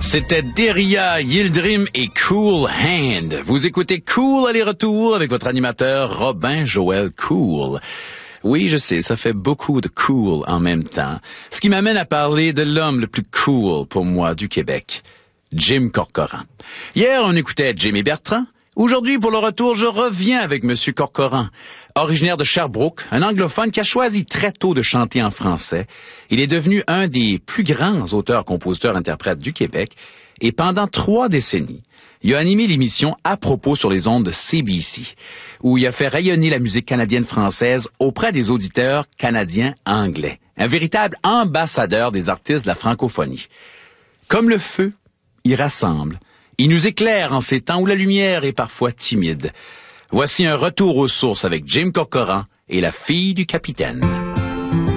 C'était Deria, Yildirim et Cool Hand. Vous écoutez Cool aller-retour avec votre animateur Robin Joël Cool. Oui, je sais, ça fait beaucoup de cool en même temps. Ce qui m'amène à parler de l'homme le plus cool pour moi du Québec, Jim Corcoran. Hier, on écoutait Jimmy Bertrand. Aujourd'hui, pour le retour, je reviens avec Monsieur Corcoran. Originaire de Sherbrooke, un anglophone qui a choisi très tôt de chanter en français. Il est devenu un des plus grands auteurs-compositeurs-interprètes du Québec. Et pendant 3 décennies, il a animé l'émission À propos sur les ondes de CBC, où il a fait rayonner la musique canadienne-française auprès des auditeurs canadiens-anglais. Un véritable ambassadeur des artistes de la francophonie. Comme le feu, il rassemble. Il nous éclaire en ces temps où la lumière est parfois timide. Voici un retour aux sources avec Jim Corcoran et la fille du capitaine.